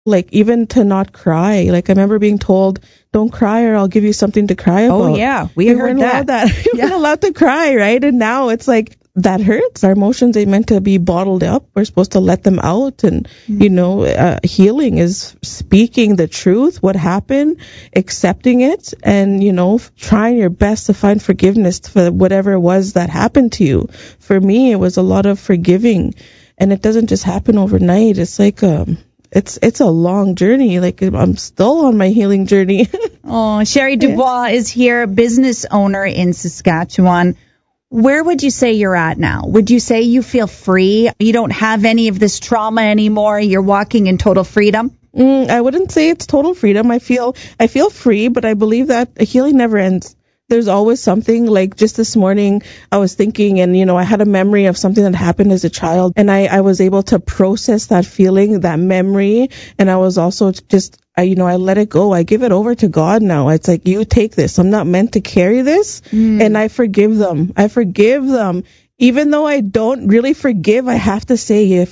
Like, even to not cry. Like, I remember being told, don't cry or I'll give you something to cry about. Oh, yeah. We heard that. We weren't allowed to cry, right? And now it's like, that hurts. Our emotions ain't meant to be bottled up. We're supposed to let them out. And, healing is speaking the truth, what happened, accepting it, and, trying your best to find forgiveness for whatever it was that happened to you. For me, it was a lot of forgiving. And it doesn't just happen overnight. It's like, it's a long journey. Like, I'm still on my healing journey. Oh, Sherry Dubois is here, business owner in Saskatchewan. Where would you say you're at now? Would you say you feel free? You don't have any of this trauma anymore? You're walking in total freedom? I wouldn't say it's total freedom. I feel free, but I believe that healing never ends. There's always something. Like, just this morning, I was thinking, and, I had a memory of something that happened as a child, and I was able to process that feeling, that memory, and I was also just, I let it go. I give it over to God now. It's like, you take this. I'm not meant to carry this, and I forgive them. Even though I don't really forgive, I have to say, I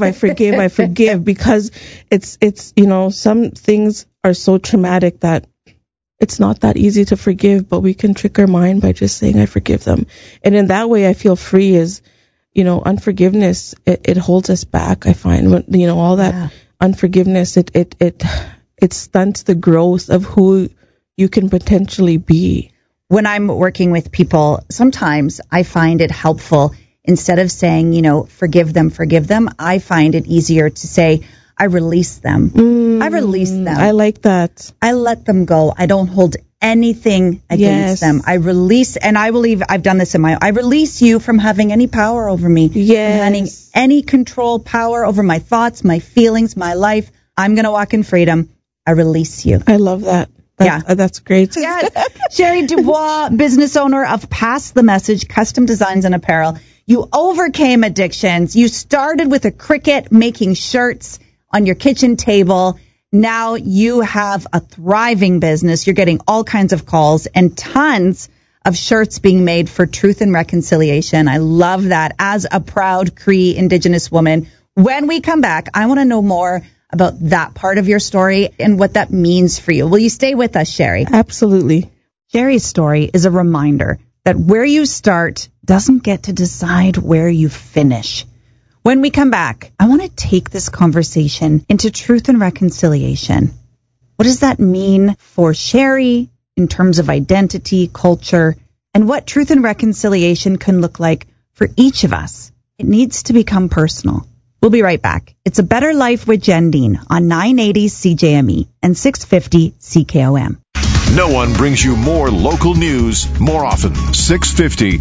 forgive, because it's, some things are so traumatic that it's not that easy to forgive, but we can trick our mind by just saying, I forgive them. And in that way, I feel free. Is, unforgiveness, it holds us back, I find. When, all that unforgiveness, it stunts the growth of who you can potentially be. When I'm working with people, sometimes I find it helpful, instead of saying, forgive them, I find it easier to say, I release them. I release them. I like that. I let them go. I don't hold anything against them. I release, and I believe I've done this I release you from having any power over me. Yes. Having any control, power over my thoughts, my feelings, my life. I'm going to walk in freedom. I release you. I love that. That's great. Yeah. Sherry Dubois, business owner of Pass the Message, custom designs and apparel. You overcame addictions. You started with a Cricut making shirts on your kitchen table. Now you have a thriving business. You're getting all kinds of calls and tons of shirts being made for Truth and Reconciliation. I love that. As a proud Cree Indigenous woman, when we come back, I want to know more about that part of your story and what that means for you. Will you stay with us, Sherry? Absolutely. Sherry's story is a reminder that where you start doesn't get to decide where you finish. When we come back, I want to take this conversation into Truth and Reconciliation. What does that mean for Sherry in terms of identity, culture, and what Truth and Reconciliation can look like for each of us? It needs to become personal. We'll be right back. It's A Better Life with Jen Dean on 980 CJME and 650 CKOM. No one brings you more local news more often. 650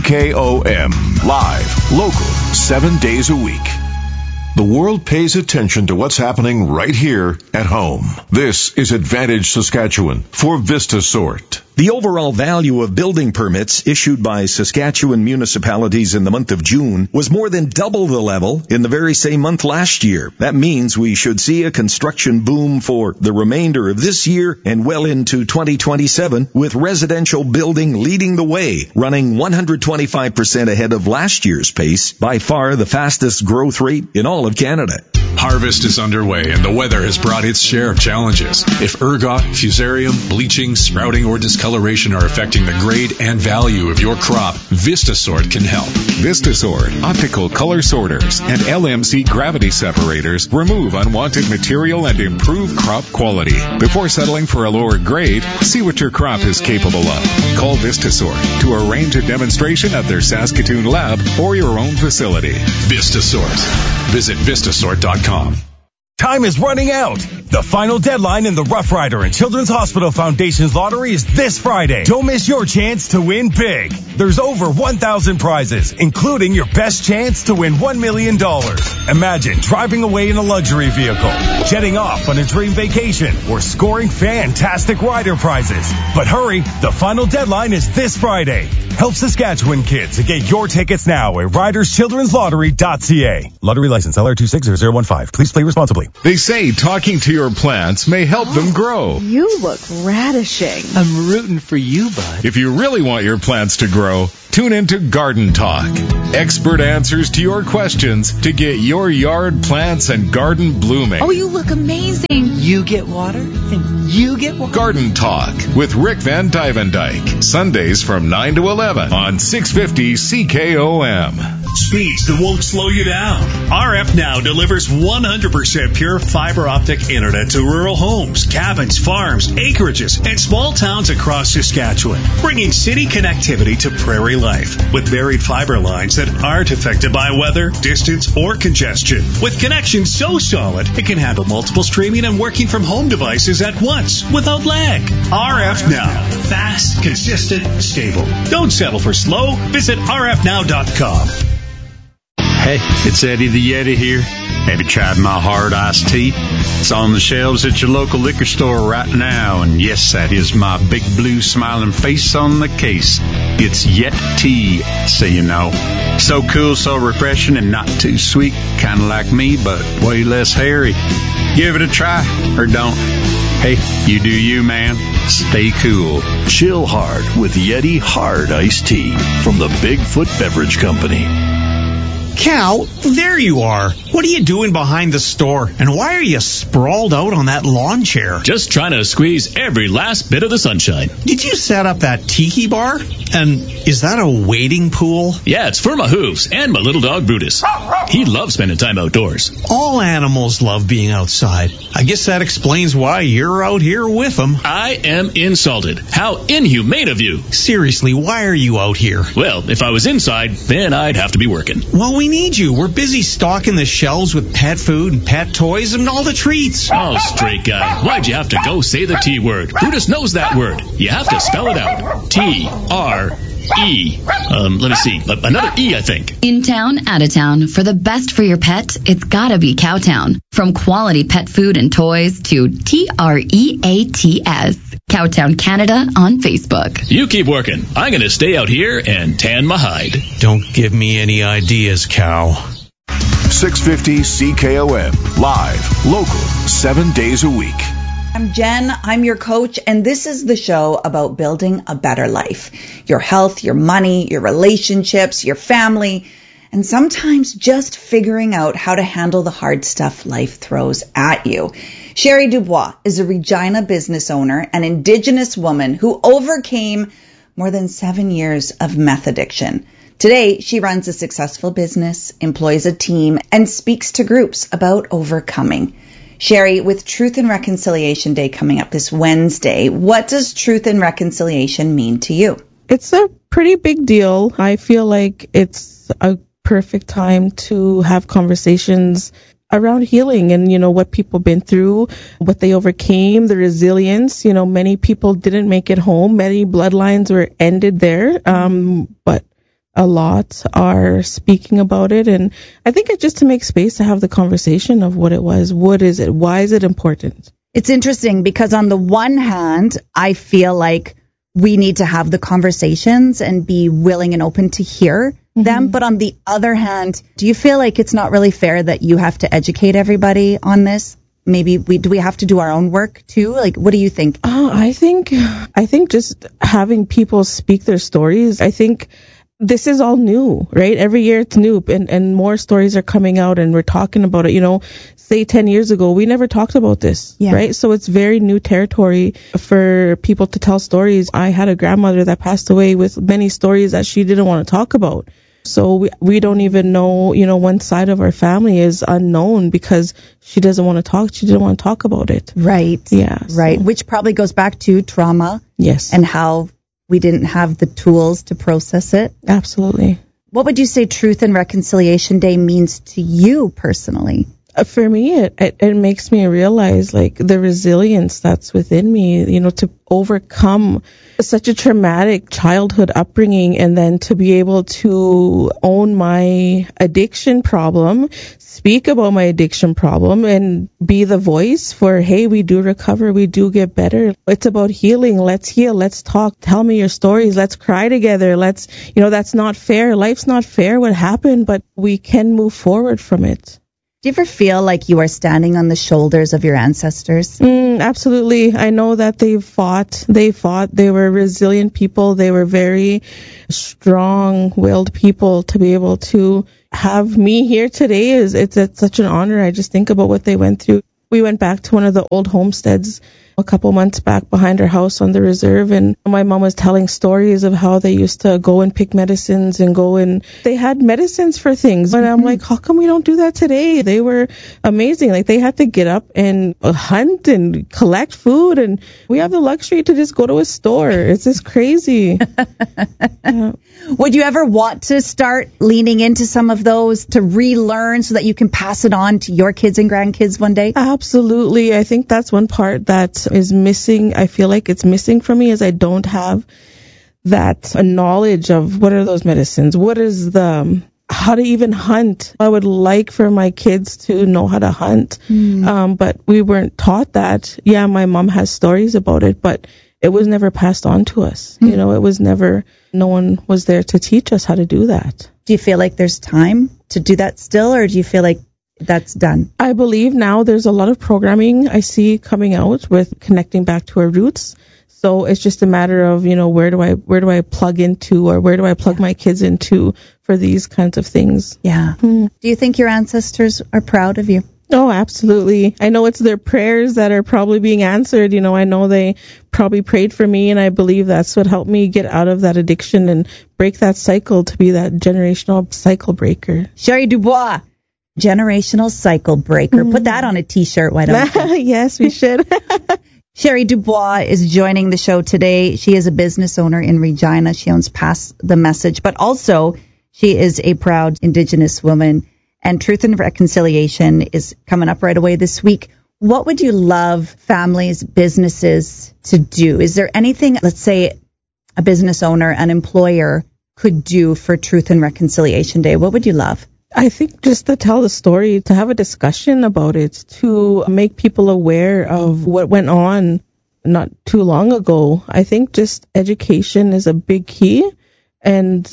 CKOM. Live, local, 7 days a week. The world pays attention to what's happening right here at home. This is Advantage Saskatchewan for VistaSort. The overall value of building permits issued by Saskatchewan municipalities in the month of June was more than double the level in the very same month last year. That means we should see a construction boom for the remainder of this year and well into 2027, with residential building leading the way, running 125% ahead of last year's pace, by far the fastest growth rate in all of Canada. Harvest is underway and the weather has brought its share of challenges. If ergot, fusarium, bleaching, sprouting, or discoloration are affecting the grade and value of your crop, VistaSort can help. VistaSort, optical color sorters, and LMC gravity separators remove unwanted material and improve crop quality. Before settling for a lower grade, see what your crop is capable of. Call VistaSort to arrange a demonstration at their Saskatoon lab or your own facility. VistaSort. Visit Vistasort.com. Time is running out. The final deadline in the Rough Rider and Children's Hospital Foundation's lottery is this Friday. Don't miss your chance to win big. There's over 1,000 prizes, including your best chance to win $1 million. Imagine driving away in a luxury vehicle, jetting off on a dream vacation, or scoring fantastic rider prizes. But hurry, the final deadline is this Friday. Help Saskatchewan kids get your tickets now at riderschildrenslottery.ca. Lottery license LR260015. Please play responsibly. They say talking to your your plants may help them grow. You look radishing. I'm rooting for you, bud. If you really want your plants to grow, tune into Garden Talk. Expert answers to your questions to get your yard plants and garden blooming. Oh, you look amazing. You get water, and you get water. Garden Talk with Rick Van Dyke. Sundays from 9 to 11 on 650 CKOM. Speeds that won't slow you down. RF Now delivers 100% pure fiber optic internet to rural homes, cabins, farms, acreages, and small towns across Saskatchewan, bringing city connectivity to prairie life with buried fiber lines that aren't affected by weather, distance, or congestion. With connections so solid, it can handle multiple streaming and working from home devices at once without lag. RF Now. Fast, consistent, stable. Don't settle for slow. Visit rfnow.com. Hey, it's Eddie the Yeti here. Have you tried my hard iced tea? It's on the shelves at your local liquor store right now. And yes, that is my big blue smiling face on the case. It's Yeti, so you know. So cool, so refreshing, and not too sweet. Kind of like me, but way less hairy. Give it a try, or don't. Hey, you do you, man. Stay cool. Chill hard with Yeti Hard Iced Tea from the Bigfoot Beverage Company. Cal, there you are. What are you doing behind the store? And why are you sprawled out on that lawn chair? Just trying to squeeze every last bit of the sunshine. Did you set up that tiki bar? And is that a wading pool? Yeah, it's for my hooves and my little dog Brutus. He loves spending time outdoors. All animals love being outside. I guess that explains why you're out here with them. I am insulted. How inhumane of you. Seriously, why are you out here? Well, if I was inside, then I'd have to be working. Well, we need you. We're busy stocking the shelves with pet food and pet toys and all the treats. Oh, straight guy. Why'd you have to go say the T word? Brutus knows that word. You have to spell it out. T-R-E. Let me see. Another E, I think. In town, out of town. For the best for your pet, it's gotta be Cowtown. From quality pet food and toys to TREATS. Cowtown Canada on Facebook. You keep working. I'm going to stay out here and tan my hide. Don't give me any ideas, Cow. 650 CKOM. Live, local, 7 days a week. I'm Jen, I'm your coach, and this is the show about building a better life. Your health, your money, your relationships, your family, and sometimes just figuring out how to handle the hard stuff life throws at you. Sherry Dubois is a Regina business owner, an Indigenous woman who overcame more than 7 years of meth addiction. Today, she runs a successful business, employs a team, and speaks to groups about overcoming. Sherry, with Truth and Reconciliation Day coming up this Wednesday, what does Truth and Reconciliation mean to you? It's a pretty big deal. I feel like it's a perfect time to have conversations around healing and, what people been through, what they overcame, the resilience. Many people didn't make it home. Many bloodlines were ended there. But a lot are speaking about it. And I think it's just to make space to have the conversation of what it was. What is it? Why is it important? It's interesting because on the one hand, I feel like we need to have the conversations and be willing and open to hear them. But on the other hand, do you feel like it's not really fair that you have to educate everybody on this? Maybe do we have to do our own work too? Like, what do you think? I think just having people speak their stories. I think this is all new, right? Every year it's new and more stories are coming out and we're talking about it. Say 10 years ago, we never talked about this, right? So it's very new territory for people to tell stories. I had a grandmother that passed away with many stories that she didn't want to talk about. So we don't even know, one side of our family is unknown because she doesn't want to talk. She didn't want to talk about it. Right. Yeah. Right. Which probably goes back to trauma. Yes. And how we didn't have the tools to process it. Absolutely. What would you say Truth and Reconciliation Day means to you personally? For me, it makes me realize the resilience that's within me, to overcome such a traumatic childhood upbringing and then to be able to own my addiction problem, speak about my addiction problem and be the voice for, hey, we do recover, we do get better. It's about healing. Let's heal. Let's talk. Tell me your stories. Let's cry together. That's not fair. Life's not fair what happened, but we can move forward from it. Do you ever feel like you are standing on the shoulders of your ancestors? Absolutely. I know that they fought. They were resilient people. They were very strong-willed people. To be able to have me here today it's such an honor. I just think about what they went through. We went back to one of the old homesteads a couple months back behind our house on the reserve, and my mom was telling stories of how they used to go and pick medicines and they had medicines for things. And I'm like, how come we don't do that today? They were amazing. Like, they had to get up and hunt and collect food, and we have the luxury to just go to a store. It's just crazy. Yeah. Would you ever want to start leaning into some of those to relearn so that you can pass it on to your kids and grandkids one day? Absolutely. I think that's one part that is missing. I feel like it's missing for me, is I don't have that knowledge of what are those medicines, what is how to even hunt. I would like for my kids to know how to hunt, but we weren't taught that. Yeah, my mom has stories about it, but it was never passed on to us. You know, no one was there to teach us how to do that. Do you feel like there's time to do that still, or do you feel like that's done? I believe now there's a lot of programming I see coming out with connecting back to our roots. So it's just a matter of, where do I plug into, or where do I plug my kids into for these kinds of things? Yeah. Do you think your ancestors are proud of you? Oh, absolutely. I know it's their prayers that are probably being answered. I know they probably prayed for me, and I believe that's what helped me get out of that addiction and break that cycle, to be that generational cycle breaker. Sherry Dubois, generational cycle breaker. Put that on a T-shirt, why don't you? Yes, we should. Sherry Dubois is joining the show today. She is a business owner in Regina. She owns Pass the Message, but also she is a proud Indigenous woman. And Truth and Reconciliation is coming up right away this week. What would you love families, businesses to do? Is there anything, let's say, a business owner, an employer could do for Truth and Reconciliation Day? What would you love? I think just to tell the story, to have a discussion about it, to make people aware of what went on not too long ago. I think just education is a big key, and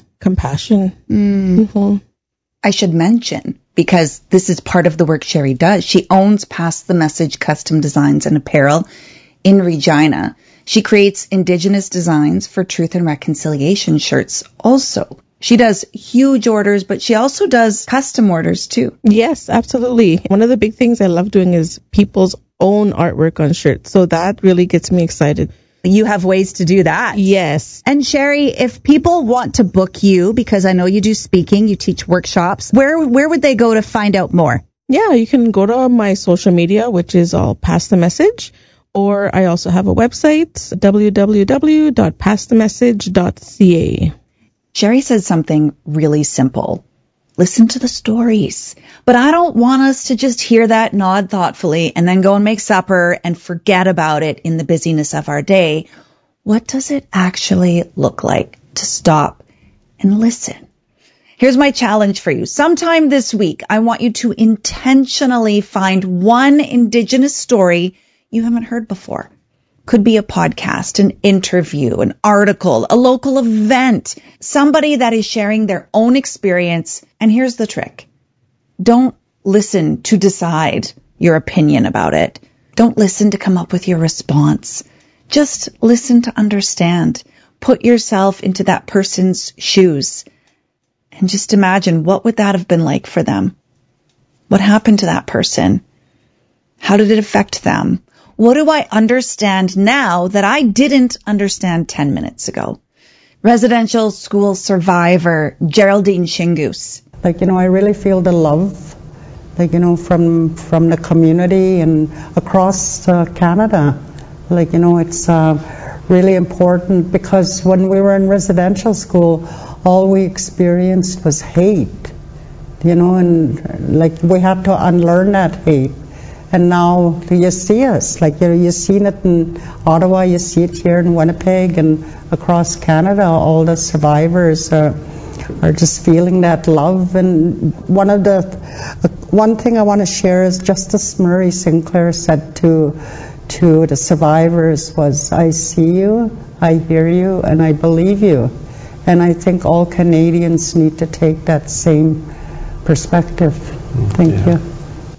compassion. I should mention, because this is part of the work Sherry does, she owns Pass the Message Custom Designs and Apparel in Regina. She creates Indigenous designs for Truth and Reconciliation shirts also. She does huge orders, but she also does custom orders too. Yes, absolutely. One of the big things I love doing is people's own artwork on shirts. So that really gets me excited. You have ways to do that. Yes. And Sherry, if people want to book you, because I know you do speaking, you teach workshops, where would they go to find out more? Yeah, you can go to my social media, which is all Pass the Message, or I also have a website, www.passthemessage.ca. Sherry says something really simple. Listen to the stories. But I don't want us to just hear that, nod thoughtfully, and then go and make supper and forget about it in the busyness of our day. What does it actually look like to stop and listen? Here's my challenge for you. Sometime this week, I want you to intentionally find one Indigenous story you haven't heard before. Could be a podcast, an interview, an article, a local event, somebody that is sharing their own experience. And here's the trick. Don't listen to decide your opinion about it. Don't listen to come up with your response. Just listen to understand. Put yourself into that person's shoes and just imagine, what would that have been like for them? What happened to that person? How did it affect them? What do I understand now that I didn't understand 10 minutes ago? Residential school survivor Geraldine Shingoose. I really feel the love, from the community and across Canada. It's really important, because when we were in residential school, all we experienced was hate, and we had to unlearn that hate. And now you see us, you've seen it in Ottawa, you see it here in Winnipeg and across Canada. All the survivors are just feeling that love. And one thing I want to share is Justice Murray Sinclair said to the survivors was, I see you, I hear you, and I believe you. And I think all Canadians need to take that same perspective. Thank you.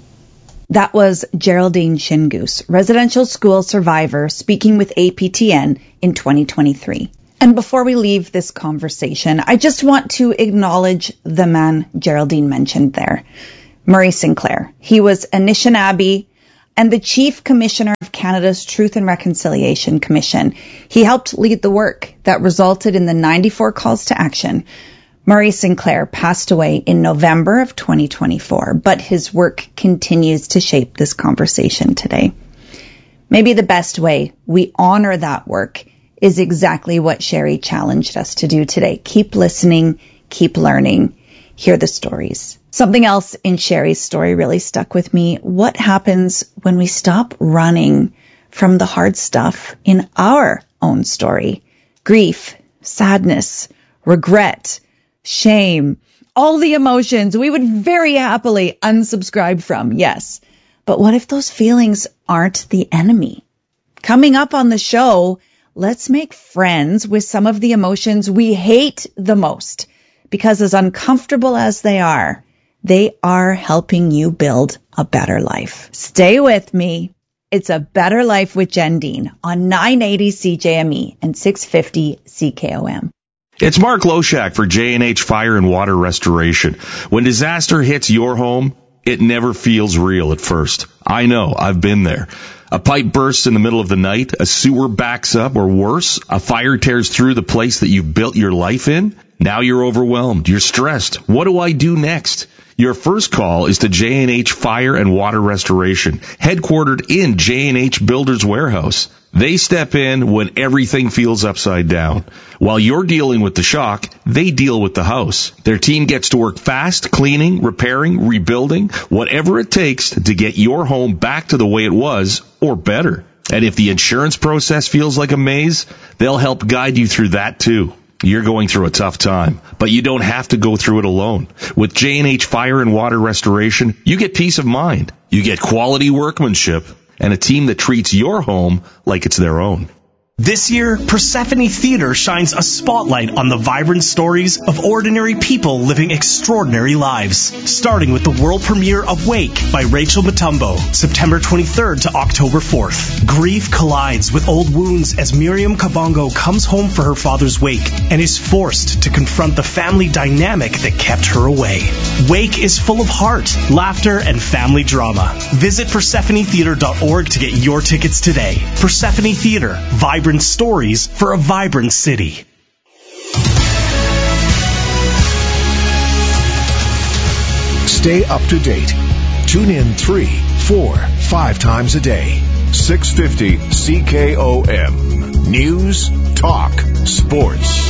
That was Geraldine Shingoose, residential school survivor, speaking with APTN in 2023. And before we leave this conversation, I just want to acknowledge the man Geraldine mentioned there, Murray Sinclair. He was Anishinaabe and the Chief Commissioner of Canada's Truth and Reconciliation Commission. He helped lead the work that resulted in the 94 calls to action. Murray Sinclair passed away in November of 2024, but his work continues to shape this conversation today. Maybe the best way we honor that work is exactly what Sherry challenged us to do today. Keep listening, keep learning, hear the stories. Something else in Sherry's story really stuck with me. What happens when we stop running from the hard stuff in our own story? Grief, sadness, regret, shame, all the emotions we would very happily unsubscribe from, yes. But what if those feelings aren't the enemy? Coming up on the show, let's make friends with some of the emotions we hate the most, because as uncomfortable as they are helping you build a better life. Stay with me. It's A Better Life with Jen Dean on 980 CJME and 650 CKOM. It's Mark Loshak for J&H Fire and Water Restoration. When disaster hits your home, it never feels real at first. I know, I've been there. A pipe bursts in the middle of the night, a sewer backs up, or worse, a fire tears through the place that you've built your life in. Now you're overwhelmed, you're stressed. What do I do next? Your first call is to J&H Fire and Water Restoration, headquartered in J&H Builders Warehouse. They step in when everything feels upside down. While you're dealing with the shock, they deal with the house. Their team gets to work fast, cleaning, repairing, rebuilding, whatever it takes to get your home back to the way it was, or better. And if the insurance process feels like a maze, they'll help guide you through that too. You're going through a tough time, but you don't have to go through it alone. With J&H Fire and Water Restoration, you get peace of mind. You get quality workmanship and a team that treats your home like it's their own. This year, Persephone Theater shines a spotlight on the vibrant stories of ordinary people living extraordinary lives. Starting with the world premiere of Wake by Rachel Matumbo, September 23rd to October 4th. Grief collides with old wounds as Miriam Kabongo comes home for her father's wake and is forced to confront the family dynamic that kept her away. Wake is full of heart, laughter, and family drama. Visit PersephoneTheater.org to get your tickets today. Persephone Theater, vibrant stories for a vibrant city. Stay up to date. Tune in 3, 4, 5 times a day. 650 CKOM. News, talk, sports.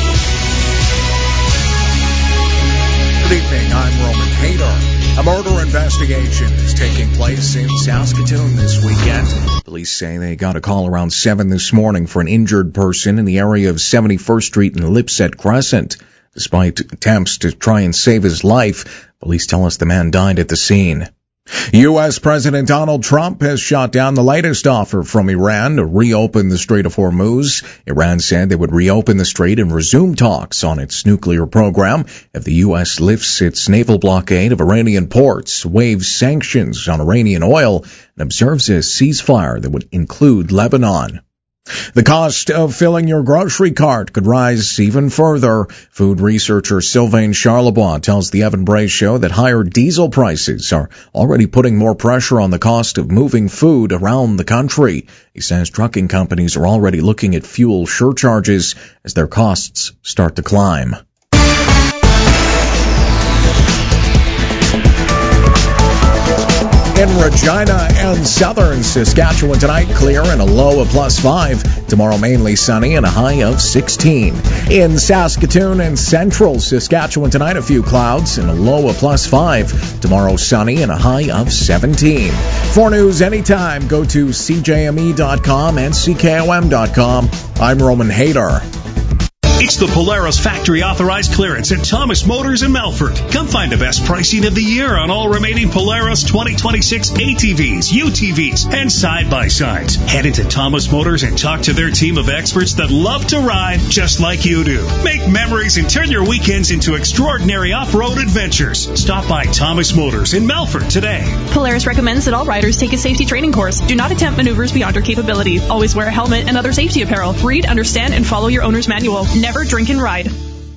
Good evening, I'm Roman Haydar. A murder investigation is taking place in Saskatoon this weekend. Police say they got a call around 7 this morning for an injured person in the area of 71st Street and Lipset Crescent. Despite attempts to try and save his life, police tell us the man died at the scene. U.S. President Donald Trump has shot down the latest offer from Iran to reopen the Strait of Hormuz. Iran said they would reopen the strait and resume talks on its nuclear program if the U.S. lifts its naval blockade of Iranian ports, waives sanctions on Iranian oil, and observes a ceasefire that would include Lebanon. The cost of filling your grocery cart could rise even further. Food researcher Sylvain Charlebois tells the Evan Bray Show that higher diesel prices are already putting more pressure on the cost of moving food around the country. He says trucking companies are already looking at fuel surcharges as their costs start to climb. In Regina and southern Saskatchewan tonight, clear and a low of +5. Tomorrow mainly sunny and a high of 16. In Saskatoon and central Saskatchewan tonight, a few clouds and a low of +5. Tomorrow sunny and a high of 17. For news anytime, go to CJME.com and CKOM.com. I'm Roman Haydar. It's the Polaris factory authorized clearance at Thomas Motors in Melfort. Come find the best pricing of the year on all remaining Polaris 2026 ATVs, UTVs, and side-by-sides. Head into Thomas Motors and talk to their team of experts that love to ride just like you do. Make memories and turn your weekends into extraordinary off-road adventures. Stop by Thomas Motors in Melfort today. Polaris recommends that all riders take a safety training course. Do not attempt maneuvers beyond your capability. Always wear a helmet and other safety apparel. Read, understand, and follow your owner's manual. Never drink and ride.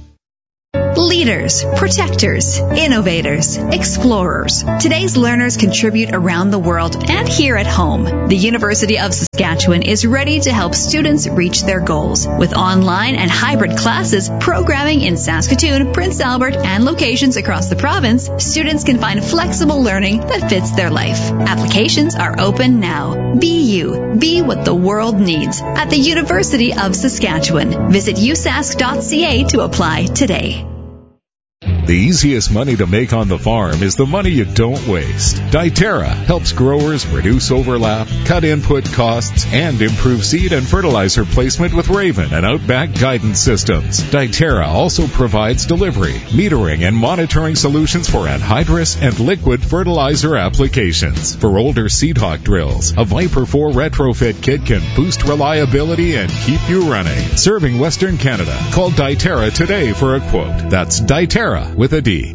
Leaders, protectors, innovators, explorers. Today's learners contribute around the world and here at home. The University of Saskatchewan is ready to help students reach their goals. With online and hybrid classes, programming in Saskatoon, Prince Albert, and locations across the province, students can find flexible learning that fits their life. Applications are open now. Be you. Be what the world needs at the University of Saskatchewan. Visit usask.ca to apply today. The easiest money to make on the farm is the money you don't waste. Diterra helps growers reduce overlap, cut input costs, and improve seed and fertilizer placement with Raven and Outback guidance systems. Diterra also provides delivery, metering, and monitoring solutions for anhydrous and liquid fertilizer applications. For older Seedhawk drills, a Viper 4 retrofit kit can boost reliability and keep you running. Serving Western Canada. Call Diterra today for a quote. That's Diterra with a D.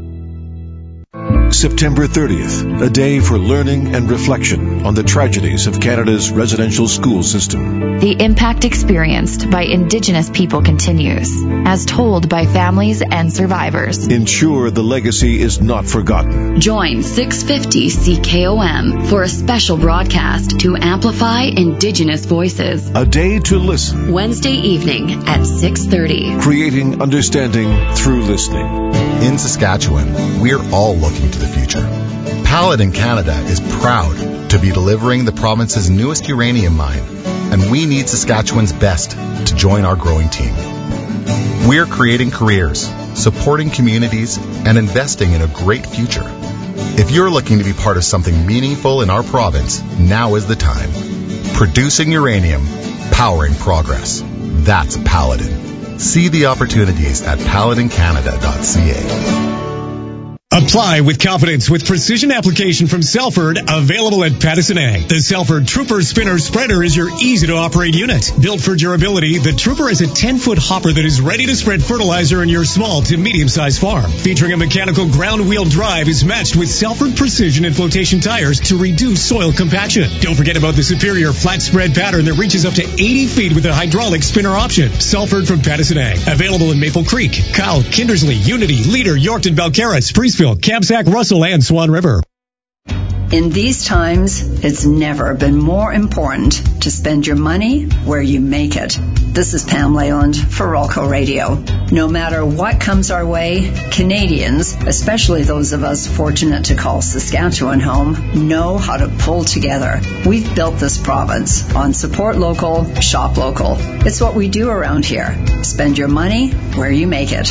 September 30th, a day for learning and reflection on the tragedies of Canada's residential school system. The impact experienced by Indigenous people continues, as told by families and survivors. Ensure the legacy is not forgotten. Join 650 CKOM for a special broadcast to amplify Indigenous voices. A day to listen. Wednesday evening at 6:30. Creating understanding through listening. In Saskatchewan, we're all looking to the future. Paladin Canada is proud to be delivering the province's newest uranium mine, and we need Saskatchewan's best to join our growing team. We're creating careers, supporting communities, and investing in a great future. If you're looking to be part of something meaningful in our province, now is the time. Producing uranium, powering progress. That's Paladin. See the opportunities at paladincanada.ca. Apply with confidence with precision application from Selford, available at Pattison Ag. The Selford Trooper Spinner Spreader is your easy-to-operate unit. Built for durability, the Trooper is a 10-foot hopper that is ready to spread fertilizer in your small to medium-sized farm. Featuring a mechanical ground wheel drive, is matched with Selford Precision and flotation tires to reduce soil compaction. Don't forget about the superior flat spread pattern that reaches up to 80 feet with a hydraulic spinner option. Selford from Pattison Ag. Available in Maple Creek, Kyle, Kindersley, Unity, Leader, Yorkton, Belcarra, Spreeceville, Kamsack, Russell, and Swan River. In these times, it's never been more important to spend your money where you make it. This is Pam Leyland for Rolco Radio. No matter what comes our way, Canadians, especially those of us fortunate to call Saskatchewan home, know how to pull together. We've built this province on support local, shop local. It's what we do around here. Spend your money where you make it.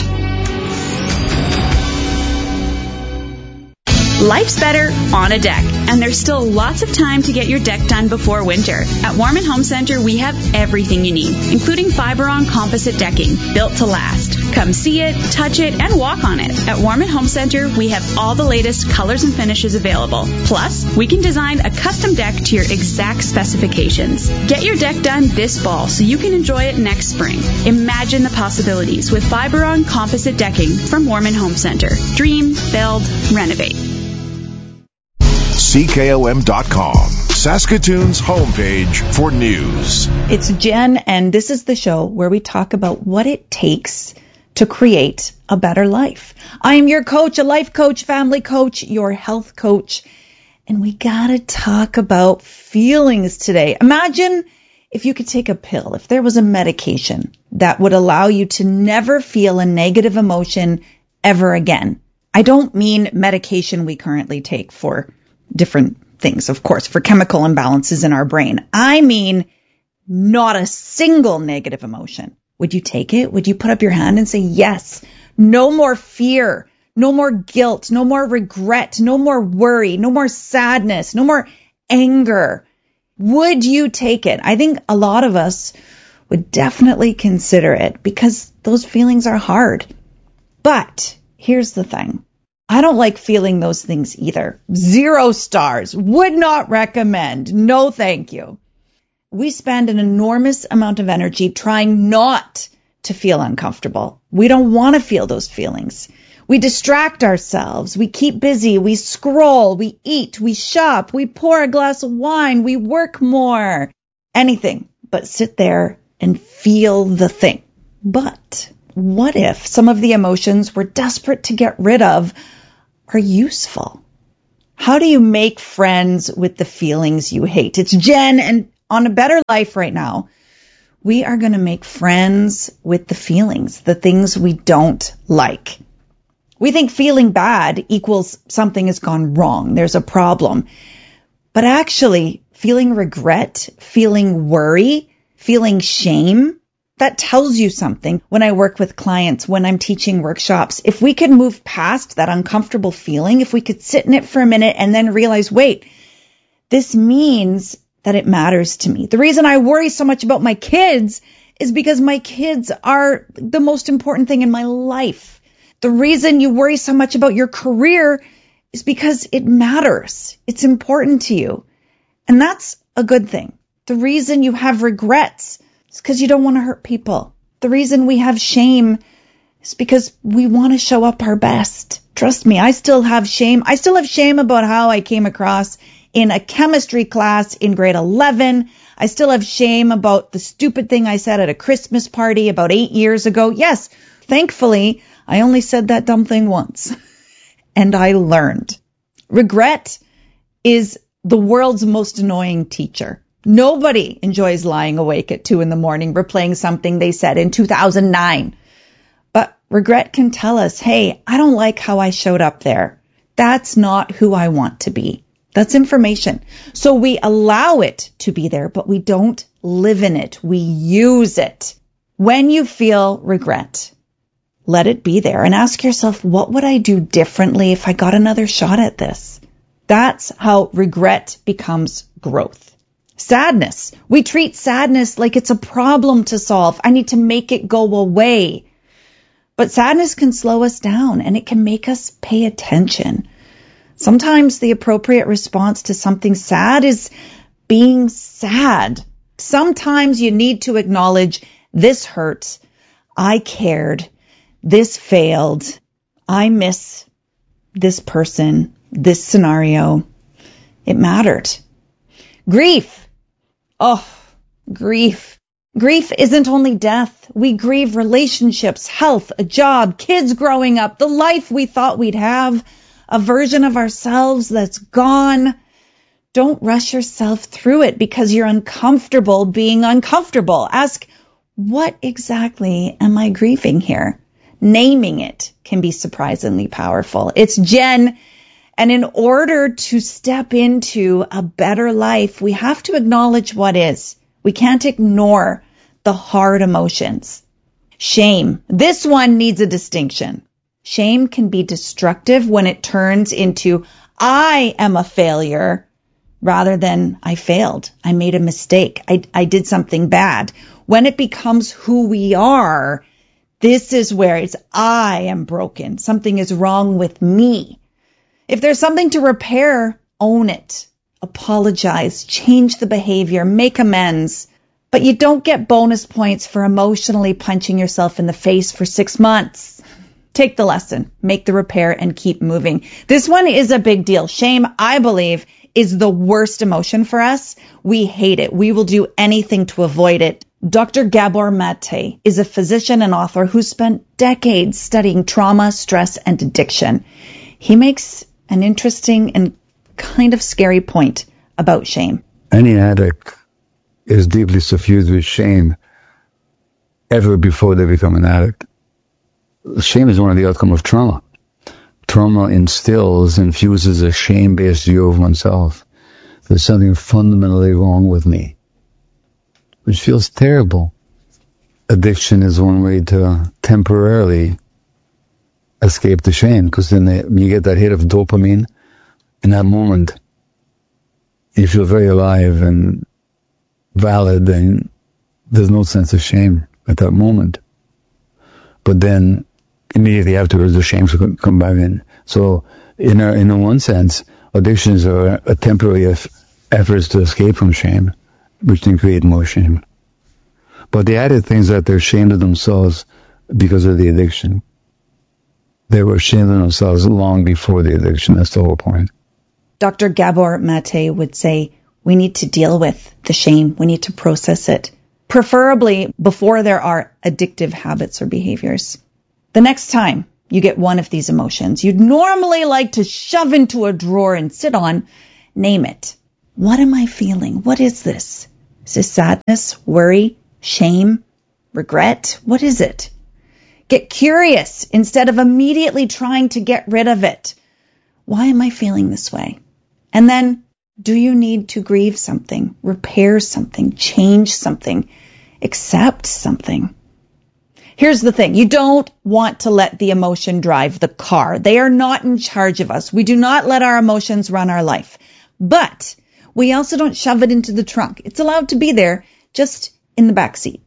Life's better on a deck, and there's still lots of time to get your deck done before winter. At Warman Home Center, we have everything you need, including Fiberon composite decking, built to last. Come see it, touch it, and walk on it. At Warman Home Center, we have all the latest colors and finishes available. Plus, we can design a custom deck to your exact specifications. Get your deck done this fall so you can enjoy it next spring. Imagine the possibilities with Fiberon composite decking from Warman Home Center. Dream, build, renovate. CKOM.com, Saskatoon's homepage for news. It's Jen, and this is the show where we talk about what it takes to create a better life. I am your coach, a life coach, family coach, your health coach, and we gotta talk about feelings today. Imagine if you could take a pill, if there was a medication that would allow you to never feel a negative emotion ever again. I don't mean medication we currently take for different things, of course, for chemical imbalances in our brain. I mean, not a single negative emotion. Would you take it? Would you put up your hand and say, yes, no more fear, no more guilt, no more regret, no more worry, no more sadness, no more anger? Would you take it? I think a lot of us would definitely consider it, because those feelings are hard. But here's the thing. I don't like feeling those things either. 0 stars. Would not recommend. No, thank you. We spend an enormous amount of energy trying not to feel uncomfortable. We don't want to feel those feelings. We distract ourselves. We keep busy. We scroll. We eat. We shop. We pour a glass of wine. We work more. Anything but sit there and feel the thing. But what if some of the emotions we're desperate to get rid of are useful? How do you make friends with the feelings you hate? It's Jen, and on A Better Life right now, we are going to make friends with the feelings, the things we don't like. We think feeling bad equals something has gone wrong. There's a problem. But actually, feeling regret, feeling worry, feeling shame, that tells you something. When I work with clients, when I'm teaching workshops, if we could move past that uncomfortable feeling, if we could sit in it for a minute and then realize, wait, this means that it matters to me. The reason I worry so much about my kids is because my kids are the most important thing in my life. The reason you worry so much about your career is because it matters. It's important to you. And that's a good thing. The reason you have regrets is because you don't want to hurt people. The reason we have shame is because we want to show up our best. Trust me, I still have shame. I still have shame about how I came across in a chemistry class in grade 11. I still have shame about the stupid thing I said at a Christmas party about 8 years ago. Yes, thankfully, I only said that dumb thing once. And I learned. Regret is the world's most annoying teacher. Nobody enjoys lying awake at 2 a.m, replaying something they said in 2009. But regret can tell us, hey, I don't like how I showed up there. That's not who I want to be. That's information. So we allow it to be there, but we don't live in it. We use it. When you feel regret, let it be there and ask yourself, what would I do differently if I got another shot at this? That's how regret becomes growth. Sadness. We treat sadness like it's a problem to solve. I need to make it go away. But sadness can slow us down and it can make us pay attention. Sometimes the appropriate response to something sad is being sad. Sometimes you need to acknowledge, this hurts, I cared, this failed, I miss this person, this scenario. It mattered. Grief. Oh, grief. Grief isn't only death. We grieve relationships, health, a job, kids growing up, the life we thought we'd have, a version of ourselves that's gone. Don't rush yourself through it because you're uncomfortable being uncomfortable. Ask, what exactly am I grieving here? Naming it can be surprisingly powerful. It's Jen. And in order to step into a better life, we have to acknowledge what is. We can't ignore the hard emotions. Shame. This one needs a distinction. Shame can be destructive when it turns into, I am a failure, rather than I failed. I made a mistake. I did something bad. When it becomes who we are, this is where it's, I am broken. Something is wrong with me. If there's something to repair, own it. Apologize, change the behavior, make amends. But you don't get bonus points for emotionally punching yourself in the face for 6 months. Take the lesson, make the repair, and keep moving. This one is a big deal. Shame, I believe, is the worst emotion for us. We hate it. We will do anything to avoid it. Dr. Gabor Mate is a physician and author who spent decades studying trauma, stress, and addiction. He makes an interesting and kind of scary point about shame. Any addict is deeply suffused with shame ever before they become an addict. Shame is one of the outcomes of trauma. Trauma infuses a shame-based view of oneself. There's something fundamentally wrong with me, which feels terrible. Addiction is one way to temporarily escape the shame, because then you get that hit of dopamine. In that moment, you feel very alive and valid and there's no sense of shame at that moment. But then immediately afterwards, the shame will come back in. So in one sense, addictions are a temporary efforts to escape from shame, which then create more shame. But the added thing is that they're ashamed of themselves because of the addiction. They were ashamed of themselves long before the addiction. That's the whole point. Dr. Gabor Mate would say, we need to deal with the shame. We need to process it, preferably before there are addictive habits or behaviors. The next time you get one of these emotions you'd normally like to shove into a drawer and sit on, name it. What am I feeling? What is this? Is this sadness, worry, shame, regret? What is it? Get curious instead of immediately trying to get rid of it. Why am I feeling this way? And then, do you need to grieve something, repair something, change something, accept something? Here's the thing. You don't want to let the emotion drive the car. They are not in charge of us. We do not let our emotions run our life. But we also don't shove it into the trunk. It's allowed to be there, just in the back seat.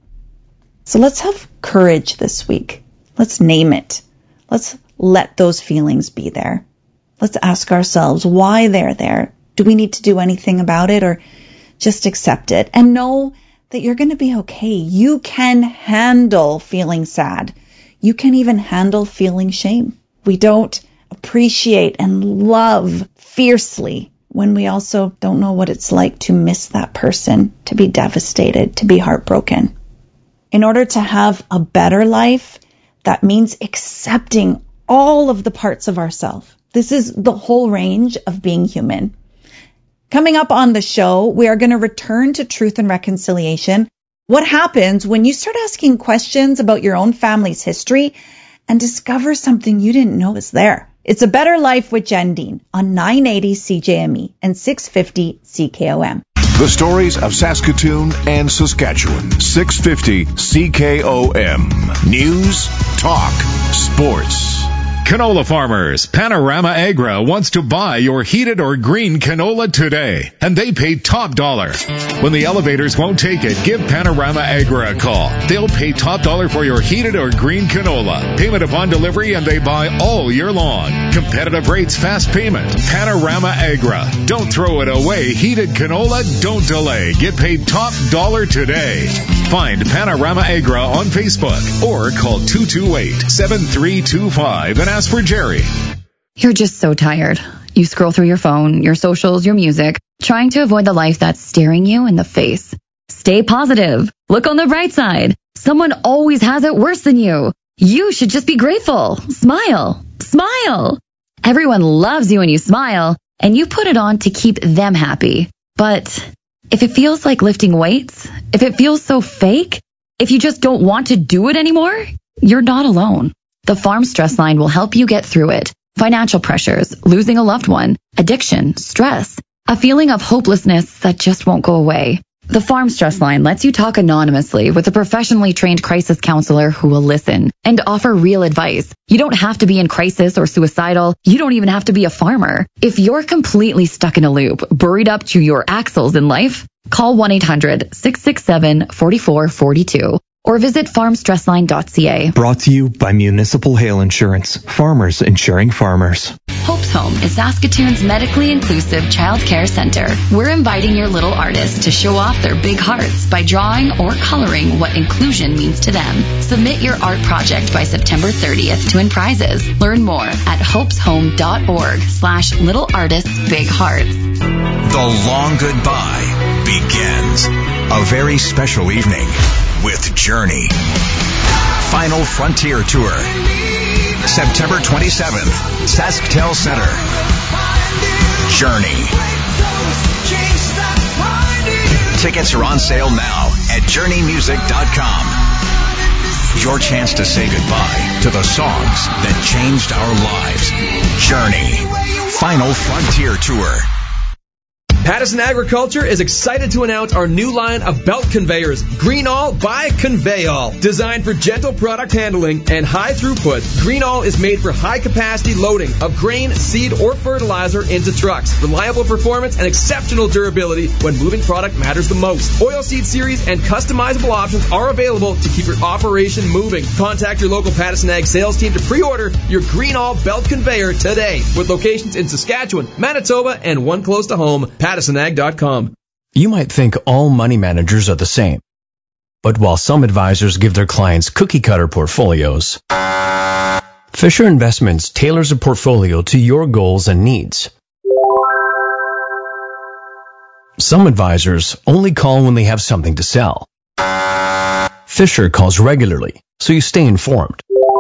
So let's have courage this week. Let's name it. Let's let those feelings be there. Let's ask ourselves why they're there. Do we need to do anything about it, or just accept it and know that you're going to be okay? You can handle feeling sad. You can even handle feeling shame. We don't appreciate and love fiercely when we also don't know what it's like to miss that person, to be devastated, to be heartbroken. In order to have a better life, that means accepting all of the parts of ourselves. This is the whole range of being human. Coming up on the show, we are going to return to Truth and Reconciliation. What happens when you start asking questions about your own family's history and discover something you didn't know was there? It's A Better Life with Jen Dean on 980 CJME and 650 CKOM. The stories of Saskatoon and Saskatchewan. 650 CKOM. News, talk, sports. Canola farmers, Panorama Agra wants to buy your heated or green canola today, and they pay top dollar. When the elevators won't take it, give Panorama Agra a call. They'll pay top dollar for your heated or green canola. Payment upon delivery, and they buy all year long. Competitive rates, fast payment. Panorama Agra. Don't throw it away. Heated canola, don't delay. Get paid top dollar today. Find Panorama Agra on Facebook or call 228-7325 and ask for Jerry. You're just so tired. You scroll through your phone, your socials, your music, trying to avoid the life that's staring you in the face. Stay positive. Look on the bright side. Someone always has it worse than you. You should just be grateful. Smile. Smile. Everyone loves you when you smile, and you put it on to keep them happy. But if it feels like lifting weights, if it feels so fake, if you just don't want to do it anymore, you're not alone. The Farm Stress Line will help you get through it. Financial pressures, losing a loved one, addiction, stress, a feeling of hopelessness that just won't go away. The Farm Stress Line lets you talk anonymously with a professionally trained crisis counselor who will listen and offer real advice. You don't have to be in crisis or suicidal. You don't even have to be a farmer. If you're completely stuck in a loop, buried up to your axles in life, call 1-800-667-4442 or visit farmstressline.ca. Brought to you by Municipal Hail Insurance. Farmers insuring farmers. Hope's Home is Saskatoon's medically inclusive child care center. We're inviting your little artists to show off their big hearts by drawing or coloring what inclusion means to them. Submit your art project by September 30th to win prizes. Learn more at hopeshome.org/littleartistsbighearts. The long goodbye begins. A very special evening with Journey. Final Frontier Tour. September 27th, SaskTel Center. Journey. Tickets are on sale now at journeymusic.com. Your chance to say goodbye to the songs that changed our lives. Journey. Final Frontier Tour. Pattison Agriculture is excited to announce our new line of belt conveyors, Greenall by Conveyall. Designed for gentle product handling and high throughput, Greenall is made for high capacity loading of grain, seed, or fertilizer into trucks. Reliable performance and exceptional durability when moving product matters the most. Oilseed series and customizable options are available to keep your operation moving. Contact your local Pattison Ag sales team to pre-order your Greenall belt conveyor today, with locations in Saskatchewan, Manitoba, and one close to home, PattisonAg.com. You might think all money managers are the same. But while some advisors give their clients cookie-cutter portfolios, Fisher Investments tailors a portfolio to your goals and needs. Some advisors only call when they have something to sell. Fisher calls regularly, so you stay informed.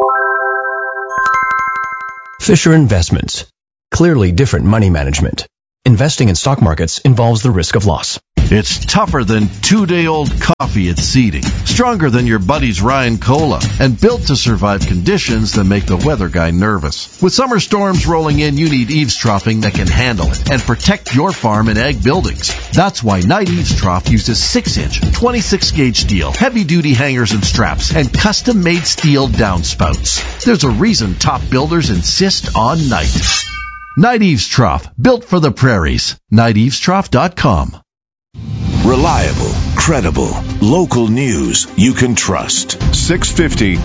Fisher Investments. Clearly different money management. Investing in stock markets involves the risk of loss. It's tougher than 2-day-old coffee at seeding, stronger than your buddy's Ryan Cola, and built to survive conditions that make the weather guy nervous. With summer storms rolling in, you need eavesdropping that can handle it and protect your farm and ag buildings. That's why Knight Eavesdrop uses 6-inch, 26-gauge steel, heavy-duty hangers and straps, and custom-made steel downspouts. There's a reason top builders insist on Knight. Knight Eavesdrop, built for the prairies. KnightEavesdrop.com. Reliable, credible, local news you can trust. 650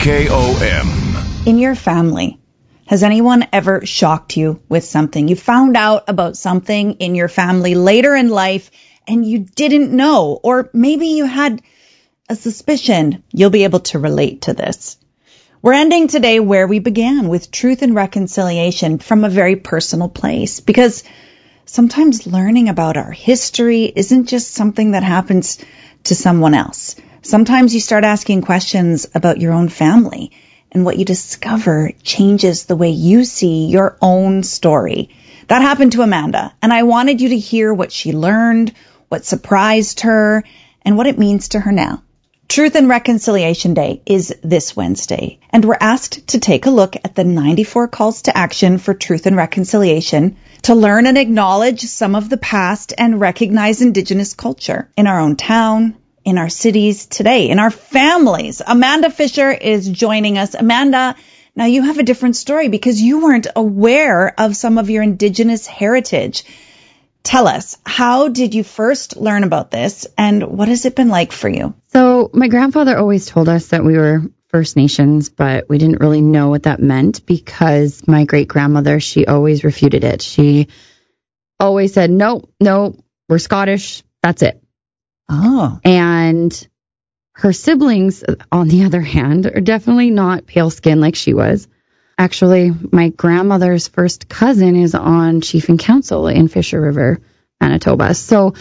CKOM. In your family, has anyone ever shocked you with something? You found out about something in your family later in life and you didn't know, or maybe you had a suspicion. You'll be able to relate to this. We're ending today where we began, with truth and reconciliation from a very personal place, because sometimes learning about our history isn't just something that happens to someone else. Sometimes you start asking questions about your own family, and what you discover changes the way you see your own story. That happened to Amanda, and I wanted you to hear what she learned, what surprised her, and what it means to her now. Truth and Reconciliation Day is this Wednesday, and we're asked to take a look at the 94 calls to action for truth and reconciliation, to learn and acknowledge some of the past and recognize Indigenous culture in our own town, in our cities today, in our families. Amanda Fisher is joining us. Amanda, now you have a different story because you weren't aware of some of your Indigenous heritage. Tell us, how did you first learn about this, and what has it been like for you? So my grandfather always told us that we were First Nations, but we didn't really know what that meant because my great-grandmother, she always refuted it. She always said, no, we're Scottish, that's it. Oh. And her siblings, on the other hand, are definitely not pale skin like she was. Actually, my grandmother's first cousin is on Chief and Council in Fisher River, Manitoba. So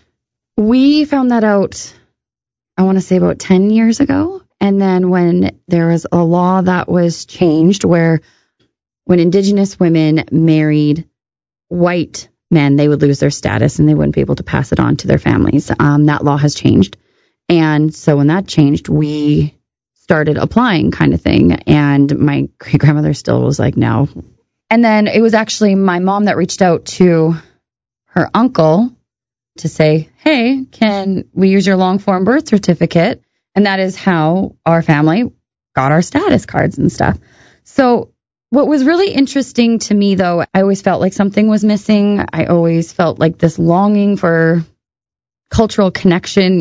we found that out, I want to say about 10 years ago. And then when there was a law that was changed where when Indigenous women married white men, they would lose their status and they wouldn't be able to pass it on to their families. That law has changed. And so when that changed, we started applying kind of thing. And my great-grandmother still was like, no. And then it was actually my mom that reached out to her uncle to say, hey, can we use your long-form birth certificate? And that is how our family got our status cards and stuff. So what was really interesting to me, though, I always felt like something was missing. I always felt like this longing for cultural connection,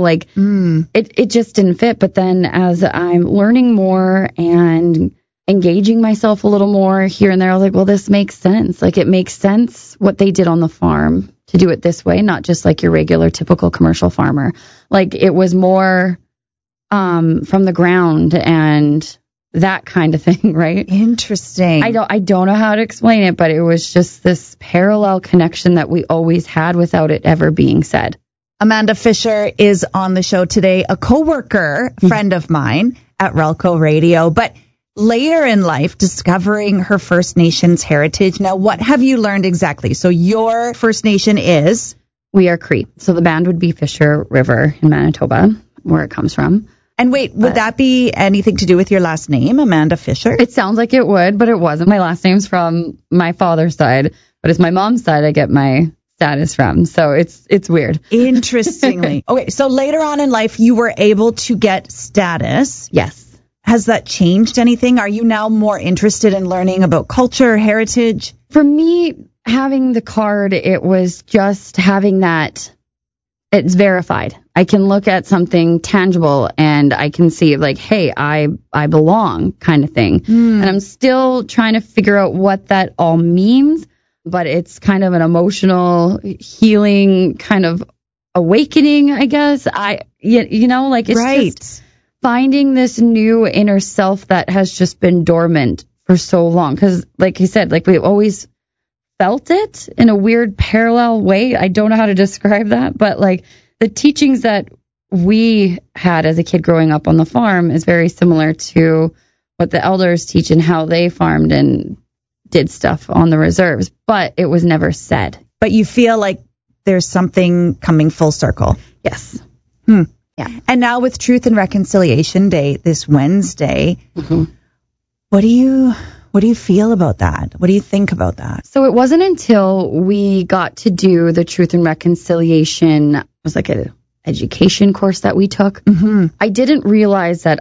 it just didn't fit. But then as I'm learning more and engaging myself a little more here and there, I was like, well, this makes sense. Like, it makes sense what they did on the farm to do it this way, not just like your regular typical commercial farmer. Like, it was more from the ground and that kind of thing, right? Interesting. I don't know how to explain it, but it was just this parallel connection that we always had without it ever being said. Amanda Fisher is on the show today, a coworker, friend of mine at Relco Radio, but later in life, discovering her First Nations heritage. Now, what have you learned exactly? So your First Nation is? We are Cree. So the band would be Fisher River in Manitoba, where it comes from. And wait, would that be anything to do with your last name, Amanda Fisher? It sounds like it would, but it wasn't. My last name's from my father's side, but it's my mom's side. I get my status from. So it's weird. Interestingly. Okay, so later on in life, you were able to get status. Yes. Has that changed anything? Are you now more interested in learning about culture, heritage? For me, having the card, it was just having that, it's verified. I can look at something tangible and I can see like, hey, I belong kind of thing. And I'm still trying to figure out what that all means, but it's kind of an emotional healing kind of awakening, I guess. It's just finding this new inner self that has just been dormant for so long. Because like you said, like we've always felt it in a weird parallel way. I don't know how to describe that, but like the teachings that we had as a kid growing up on the farm is very similar to what the elders teach and how they farmed and did stuff on the reserves, but it was never said. But you feel like there's something coming full circle. Yes. Yeah. And now with Truth and Reconciliation Day this Wednesday, what do you feel about that? What do you think about that? So it wasn't until we got to do the Truth and Reconciliation, it was like an education course that we took. I didn't realize that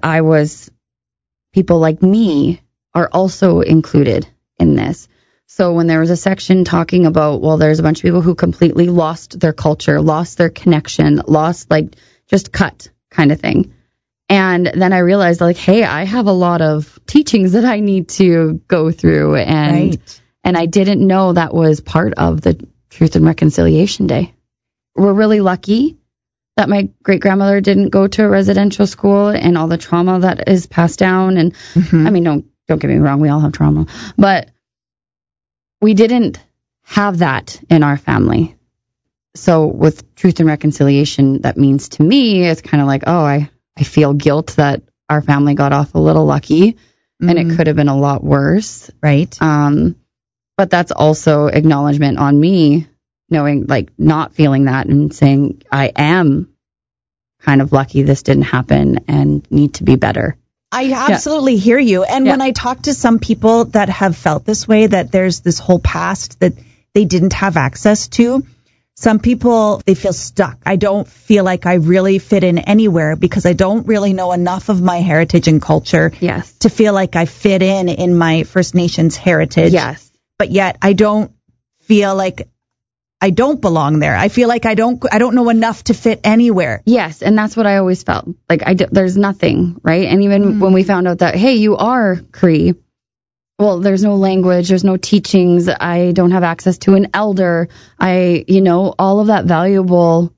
people like me are also included in this. So when there was a section talking about, well, there's a bunch of people who completely lost their culture, lost their connection, lost like just cut kind of thing. And then I realized like, hey, I have a lot of teachings that I need to go through. And I didn't know that was part of the Truth and Reconciliation Day. We're really lucky that my great-grandmother didn't go to a residential school and all the trauma that is passed down. And I mean, don't get me wrong, we all have trauma, but we didn't have that in our family. So with Truth and Reconciliation, that means to me, it's kind of like, oh, I feel guilt that our family got off a little lucky and it could have been a lot worse. Right. But that's also acknowledgement on me, knowing, like, not feeling that and saying, I am kind of lucky this didn't happen and need to be better. I absolutely hear you. And when I talk to some people that have felt this way, that there's this whole past that they didn't have access to, some people, they feel stuck. I don't feel like I really fit in anywhere because I don't really know enough of my heritage and culture to feel like I fit in my First Nations heritage. Yes. But yet I don't feel like I don't belong there. I feel like I don't know enough to fit anywhere. Yes, and that's what I always felt. Like there's nothing, right? And even when we found out that, hey, you are Cree, well, there's no language, there's no teachings, I don't have access to an elder, all of that valuable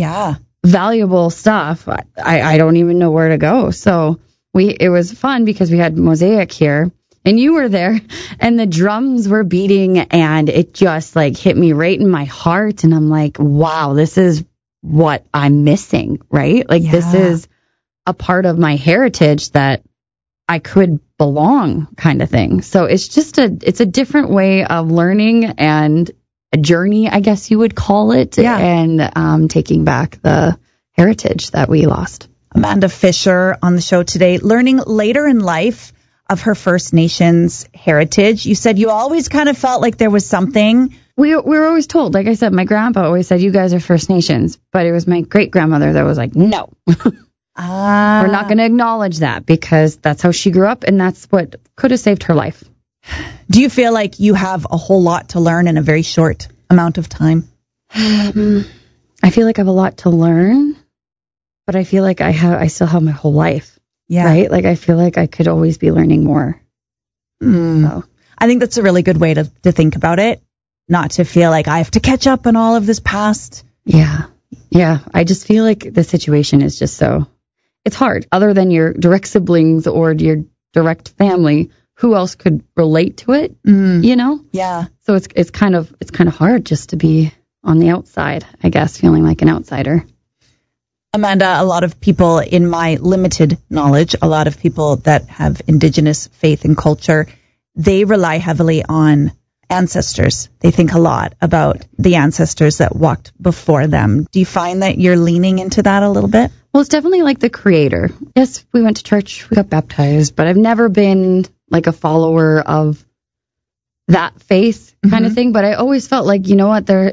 stuff, I don't even know where to go. So it was fun because we had Mosaic here, and you were there, and the drums were beating, and it just like hit me right in my heart, and I'm like, wow, this is what I'm missing, right? Like this is a part of my heritage that I could belong, kind of thing. So it's just it's a different way of learning and a journey, I guess you would call it, and taking back the heritage that we lost. Amanda Fisher on the show today, learning later in life of her First Nations heritage. You said you always kind of felt like there was something. We were always told, like I said, my grandpa always said, you guys are First Nations, but it was my great-grandmother that was like, no. We're not going to acknowledge that because that's how she grew up, and that's what could have saved her life. Do you feel like you have a whole lot to learn in a very short amount of time? I feel like I have a lot to learn, but I feel like I still have my whole life. Yeah. Right? Like I feel like I could always be learning more. So. I think that's a really good way to think about it. Not to feel like I have to catch up on all of this past. Yeah. Yeah. I just feel like the situation is just it's hard. Other than your direct siblings or your direct family, who else could relate to it? Yeah. So it's kind of hard just to be on the outside, I guess, feeling like an outsider. Amanda, a lot of people in my limited knowledge, a lot of people that have Indigenous faith and culture, they rely heavily on ancestors. They think a lot about the ancestors that walked before them. Do you find that you're leaning into that a little bit? Well, it's definitely like the Creator. Yes, we went to church, we got baptized, but I've never been like a follower of that faith kind of thing. But I always felt like, you know what, there is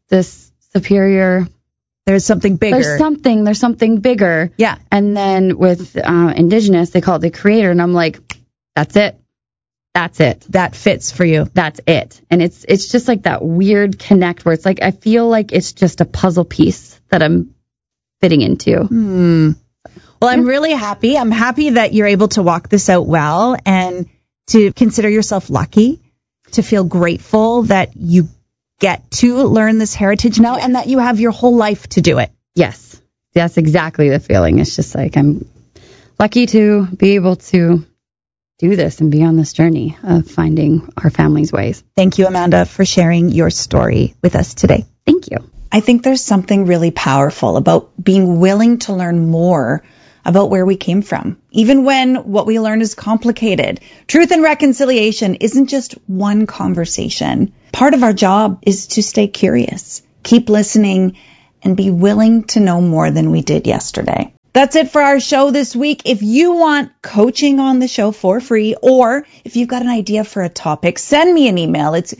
this superior. There's something bigger. There's something bigger. Yeah. And then with Indigenous, they call it the creator. And I'm like, that's it. That's it. That fits for you. That's it. And it's just like that weird connect where it's like, I feel like it's just a puzzle piece that I'm fitting into. Well, I'm really happy. I'm happy that you're able to walk this out well and to consider yourself lucky, to feel grateful that you get to learn this heritage now and that you have your whole life to do it. Yes. That's exactly the feeling. It's just like I'm lucky to be able to do this and be on this journey of finding our family's ways. Thank you, Amanda, for sharing your story with us today. Thank you. I think there's something really powerful about being willing to learn more about where we came from, even when what we learn is complicated. Truth and reconciliation isn't just one conversation. Part of our job is to stay curious, keep listening, and be willing to know more than we did yesterday. That's it for our show this week. If you want coaching on the show for free, or if you've got an idea for a topic, send me an email. It's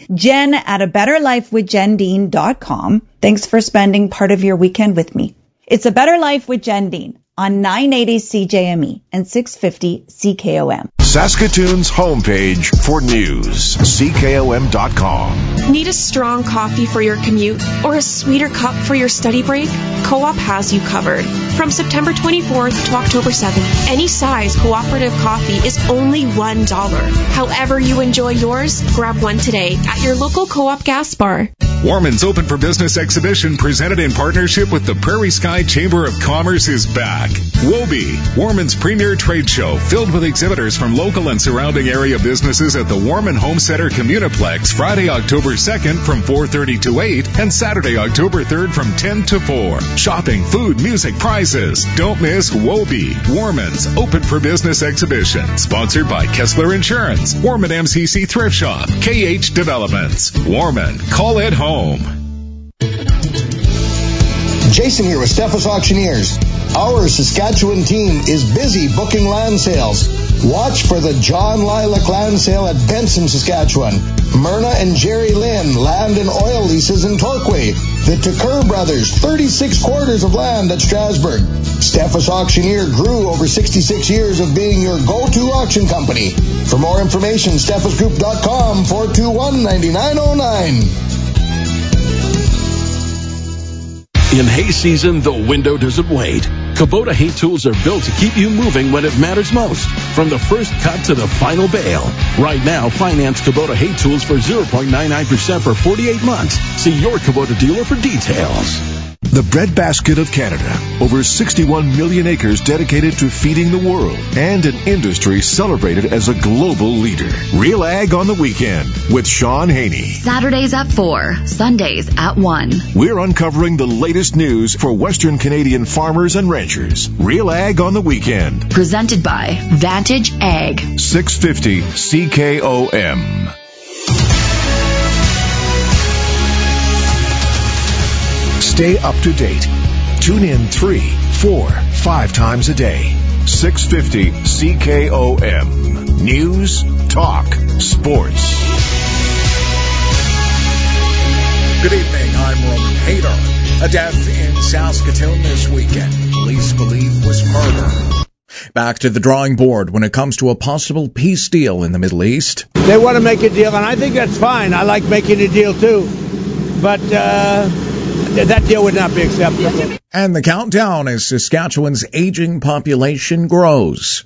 jen@abetterlifewithjendean.com. Thanks for spending part of your weekend with me. It's A Better Life with Jen Dean on 980 CJME and 650 CKOM. Saskatoon's homepage for news, CKOM.com. Need a strong coffee for your commute or a sweeter cup for your study break? Co-op has you covered. From September 24th to October 7th, any size cooperative coffee is only $1. However you enjoy yours, grab one today at your local Co-op gas bar. Warman's Open for Business exhibition, presented in partnership with the Prairie Sky Chamber of Commerce, is back. WOBE, Warman's premier trade show, filled with exhibitors from local and surrounding area businesses at the Warman Home Center Communiplex, Friday, October 2nd from 4:30 to 8, and Saturday, October 3rd from 10 to 4. Shopping, food, music, prizes. Don't miss WOBE, Warman's Open for Business exhibition, sponsored by Kessler Insurance, Warman MCC Thrift Shop, KH Developments. Warman, call it home. Jason here with Steffes Auctioneers. Our Saskatchewan team is busy booking land sales. Watch for the John Lilac Land Sale at Benson, Saskatchewan. Myrna and Jerry Lynn land and oil leases in Torquay. The Tucker Brothers, 36 quarters of land at Strasbourg. Steffes Auctioneer grew over 66 years of being your go-to auction company. For more information, steffesgroup.com, 421-9909. In hay season, the window doesn't wait. Kubota hay tools are built to keep you moving when it matters most, from the first cut to the final bale. Right now, finance Kubota hay tools for 0.99% for 48 months. See your Kubota dealer for details. The breadbasket of Canada. Over 61 million acres dedicated to feeding the world, and an industry celebrated as a global leader. Real Ag on the Weekend with Sean Haney. Saturdays at 4, Sundays at 1. We're uncovering the latest news for Western Canadian farmers and ranchers. Real Ag on the Weekend. Presented by Vantage Ag. 650 CKOM. Stay up to date. Tune in 3, 4, 5 times a day. 650 CKOM. News, talk, sports. Good evening, I'm Roman Hayter. A death in Saskatoon this weekend. Police believe was murder. Back to the drawing board when it comes to a possible peace deal in the Middle East. They want to make a deal, and I think that's fine. I like making a deal too. But that deal would not be acceptable. And the countdown as Saskatchewan's aging population grows.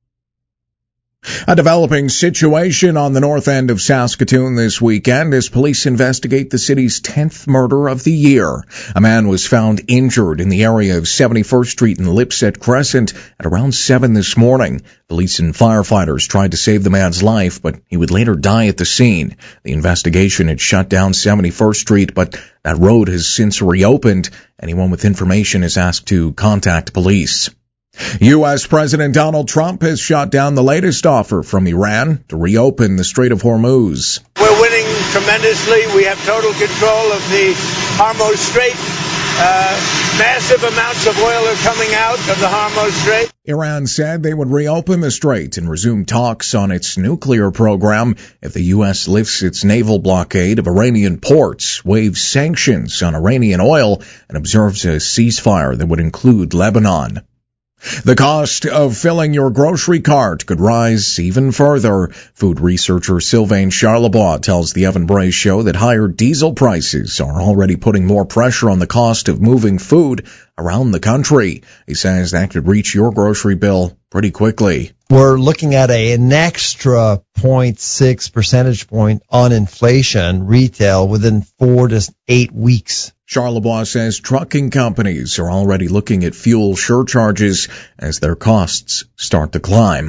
A developing situation on the north end of Saskatoon this weekend as police investigate the city's 10th murder of the year. A man was found injured in the area of 71st Street and Lipset Crescent at around 7 this morning. Police and firefighters tried to save the man's life, but he would later die at the scene. The investigation had shut down 71st Street, but that road has since reopened. Anyone with information is asked to contact police. U.S. President Donald Trump has shot down the latest offer from Iran to reopen the Strait of Hormuz. We're winning tremendously. We have total control of the Hormuz Strait. Massive amounts of oil are coming out of the Hormuz Strait. Iran said they would reopen the strait and resume talks on its nuclear program if the U.S. lifts its naval blockade of Iranian ports, waives sanctions on Iranian oil, and observes a ceasefire that would include Lebanon. The cost of filling your grocery cart could rise even further. Food researcher Sylvain Charlebois tells the Evan Bray Show that higher diesel prices are already putting more pressure on the cost of moving food around the country. He says that could reach your grocery bill pretty quickly. We're looking at an extra 0.6 percentage point on inflation retail within 4 to 8 weeks. Charlebois says trucking companies are already looking at fuel surcharges as their costs start to climb.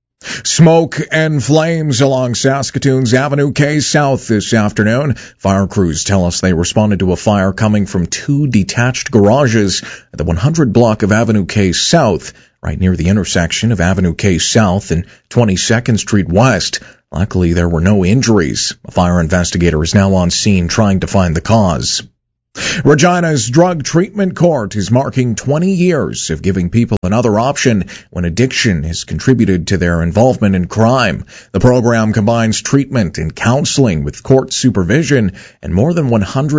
Smoke and flames along Saskatoon's Avenue K South this afternoon. Fire crews tell us they responded to a fire coming from 2 detached garages at the 100 block of Avenue K South, right near the intersection of Avenue K South and 22nd Street West. Luckily, there were no injuries. A fire investigator is now on scene trying to find the cause. Regina's Drug Treatment Court is marking 20 years of giving people another option when addiction has contributed to their involvement in crime. The program combines treatment and counseling with court supervision, and more than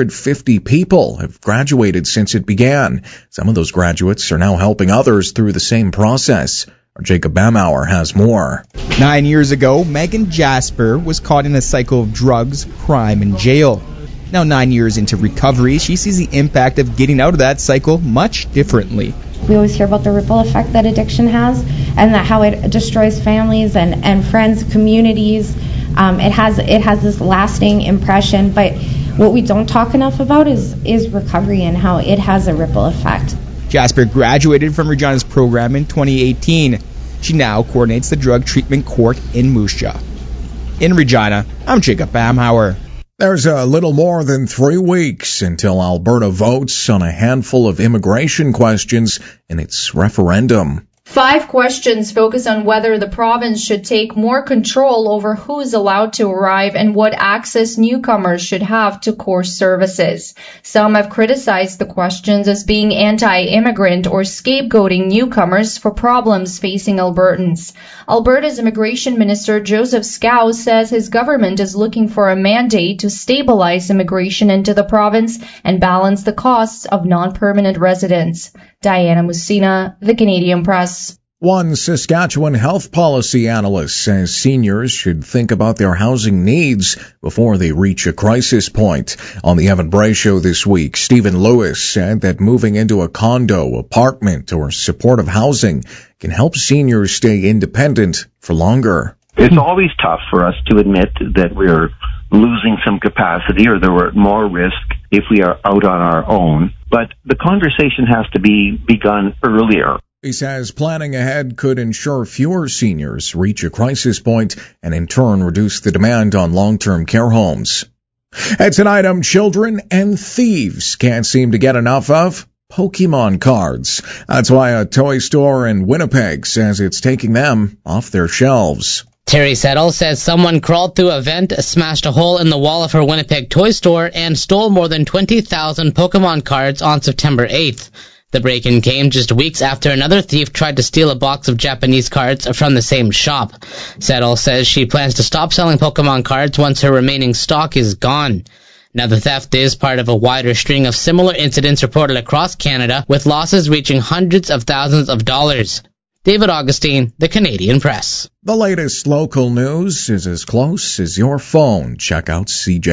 150 people have graduated since it began. Some of those graduates are now helping others through the same process. Our Jacob Bamauer has more. 9 years ago, Megan Jasper was caught in a cycle of drugs, crime, and jail. Now 9 years into recovery, she sees the impact of getting out of that cycle much differently. We always hear about the ripple effect that addiction has and that how it destroys families and friends, communities. It has this lasting impression, but what we don't talk enough about is recovery and how it has a ripple effect. Jasper graduated from Regina's program in 2018. She now coordinates the Drug Treatment Court in Moose Jaw. In Regina, I'm Jacob Bamhauer. There's a little more than 3 weeks until Alberta votes on a handful of immigration questions in its referendum. 5 questions focus on whether the province should take more control over who is allowed to arrive and what access newcomers should have to core services. Some have criticized the questions as being anti-immigrant or scapegoating newcomers for problems facing Albertans. Alberta's Immigration Minister Joseph Scow says his government is looking for a mandate to stabilize immigration into the province and balance the costs of non-permanent residents. Diana Musina, The Canadian Press. One Saskatchewan health policy analyst says seniors should think about their housing needs before they reach a crisis point. On the Evan Bray Show this week, Stephen Lewis said that moving into a condo, apartment, or supportive housing can help seniors stay independent for longer. It's always tough for us to admit that we're losing some capacity or that we're at more risk if we are out on our own. But the conversation has to be begun earlier. He says planning ahead could ensure fewer seniors reach a crisis point and in turn reduce the demand on long-term care homes. And tonight, children and thieves can't seem to get enough of Pokemon cards. That's why a toy store in Winnipeg says it's taking them off their shelves. Terry Settle says someone crawled through a vent, smashed a hole in the wall of her Winnipeg toy store, and stole more than 20,000 Pokemon cards on September 8th. The break-in came just weeks after another thief tried to steal a box of Japanese cards from the same shop. Settle says she plans to stop selling Pokemon cards once her remaining stock is gone. Now, the theft is part of a wider string of similar incidents reported across Canada, with losses reaching hundreds of thousands of dollars. David Augustine, The Canadian Press. The latest local news is as close as your phone. Check out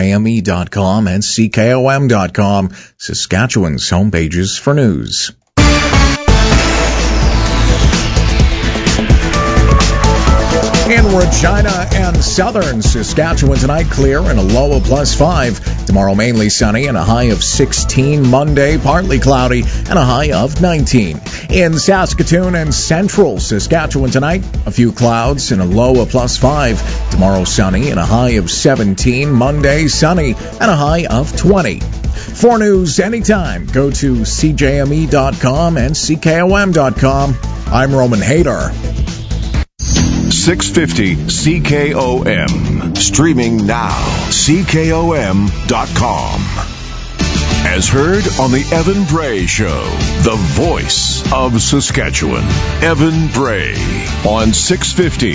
CJME.com and CKOM.com, Saskatchewan's homepages for news. In Regina and southern Saskatchewan tonight, clear and a low of +5. Tomorrow mainly sunny and a high of 16. Monday partly cloudy and a high of 19. In Saskatoon and central Saskatchewan tonight, a few clouds and a low of +5. Tomorrow sunny and a high of 17. Monday sunny and a high of 20. For news anytime, go to CJME.com and CKOM.com. I'm Roman Hayter. 650 CKOM. Streaming now. CKOM.com. As heard on the Evan Bray Show, the voice of Saskatchewan. Evan Bray on 650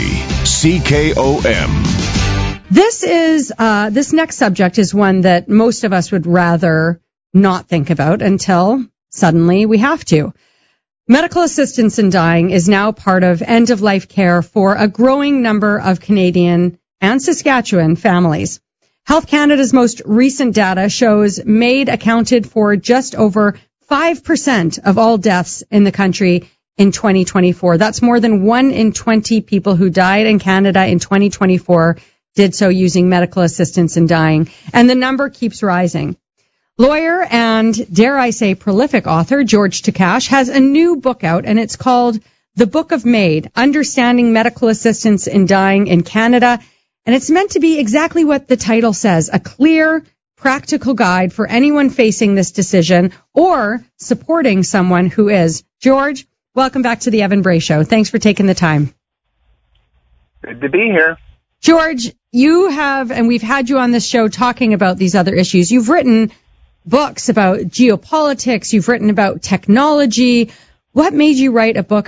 CKOM. This next subject is one that most of us would rather not think about until suddenly we have to. Medical assistance in dying is now part of end-of-life care for a growing number of Canadian and Saskatchewan families. Health Canada's most recent data shows MAID accounted for just over 5% of all deaths in the country in 2024. That's more than 1 in 20 people who died in Canada in 2024 did so using medical assistance in dying. And the number keeps rising. Lawyer and, dare I say, prolific author George Takash has a new book out, and it's called The Book of MAID, Understanding Medical Assistance in Dying in Canada. And it's meant to be exactly what the title says, a clear, practical guide for anyone facing this decision or supporting someone who is. George, welcome back to the Evan Bray Show. Thanks for taking the time. Good to be here. George, you have, and we've had you on this show talking about these other issues. You've written books about geopolitics. You've written about technology. What made you write a book